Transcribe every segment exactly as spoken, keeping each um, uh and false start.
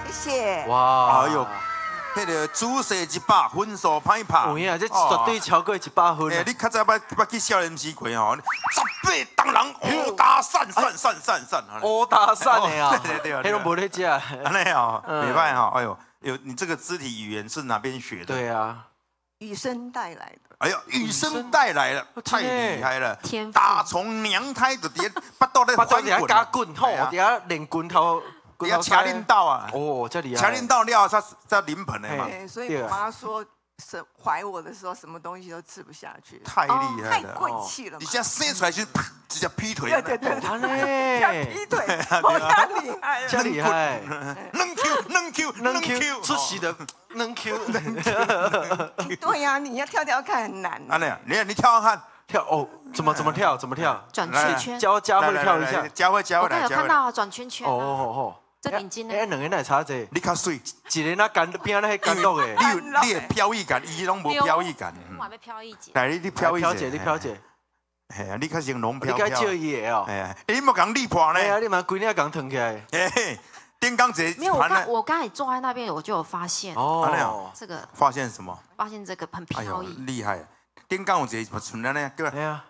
谢谢。 哇， 哎呦，迄个主色一百，分数歹拍。 有影，这绝对超过一百分哎， 啊！ 你较早捌捌去少年时过吼，十八当人殴打散散散散散。 乌打散的啊， 对对对， 迄拢无咧食。 安尼哦，袂歹哈。哎呦，有你这个肢体语言是哪边学的？ 对啊， 雨生带来的。 哎呦，雨生带来了，太厉害了！ 天赋打从娘胎就伫巴肚咧巴肚翻底下加滚， 滚吼，底下练滚头， 底下掐领导啊， 哦，这厉害！ 掐领导了，才才临盆的嘛， 对，所以我妈说，是怀我的时候，什么东西都吃不下去， 太厉害了。 太贵气了嘛。 你现在生出来就是啪直接劈腿， 对对对， 他像呢？ 劈腿，我太厉害了。 这厉害， 能 Q 能 Q 能能 Q Q 出席的能 Q， 对呀，你要跳跳看很难。 安尼，你你跳看， 跳哦，怎么怎么跳？怎么跳？ 转来圈圈。 教佳慧跳一下。 佳慧佳我刚慧来，佳慧有看到啊，转圈圈哦啊， 哦哦， 这领巾呢哎，两个哪差这？ 你较水， 一个那干边那迄干肉诶， 你有你的飘逸感，伊拢无飘逸感。 我还没飘一节。 来，你你飘逸飘姐，你飘姐， 哎呀，你较形容你飘飘。 该借伊的哦。 哎呀，你莫讲你破呢哎？呀，你蛮规领讲腾起来。 哎，顶刚这没有，我盘呢刚我刚才坐在那边，我就有发现哦， 这个， 发现什么？ 发现这个很哎呦飘逸。 厉害！顶刚有一个存在呢，叫哎呀，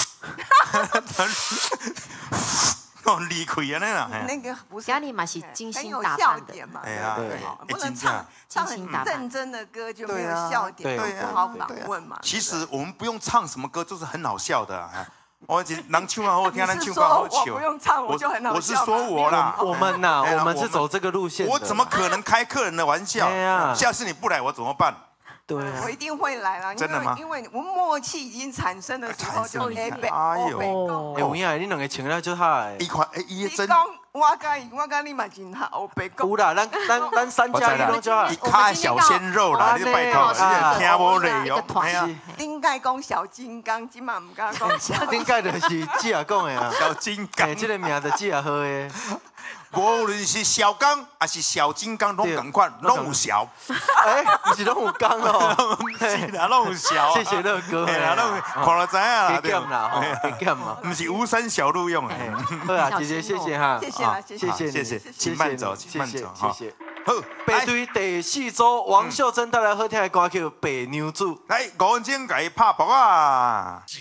哦离开安尼啦。哎呀那个不是家里嘛是精心打很有笑扮的， 点嘛， 哎呀对对不能哎真正唱唱精心很打扮认真的歌就没有对啊笑点， 对不好访问嘛。 其实我们不用唱什么歌，就是很好笑的。哎我人唱啊好听，咱你是唱歌好说我笑。 不用唱我就很好笑吗我是说我啦， 我们呐， 哎呀我们是走这个路线的。 我怎么可能开客人的玩笑哎呀？ 下次你不来，我怎么办？ 对啊我？一定会来了，因真的吗为因为我们默契已经产生的时候就产生哎北哎呦哦哎，有影，你两个穿了就嗨一。款哎，伊真你讲我甲伊，我甲你嘛真好，我白讲有。啦，咱咱咱三家一拢就好一。卡小鲜肉啦， 我们你拜托， 今天你听无内容。 一个团哎呀顶盖讲小金刚，今嘛唔敢讲小顶盖就是姐啊讲的啊， 小金哎， 刚， 这个名字姐啊好的。 无论是小刚还是小金刚，拢同款，拢有小， 哎，不是拢有刚哦。 是啦，拢有小。 谢谢乐哥。 哎呀，拢看了知影啦， 给 game 啦， 哎呀给 game 嘛。 不是无声小路用的。 哎，好啊，姐姐谢谢哈， 谢谢啦，谢谢谢你谢谢谢请慢走谢请慢谢走哈谢谢。 好， 背对第四组，王秀珍带来好听的歌曲《白娘子》。 来，五分钟给伊拍爆啊！